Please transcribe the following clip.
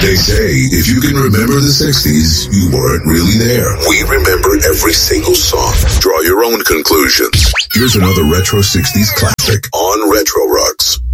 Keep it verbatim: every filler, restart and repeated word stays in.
They say if you can remember the sixties, you weren't really there. We remember every single song. Draw your own conclusions. Here's another Retro sixties classic on Retro Rocks.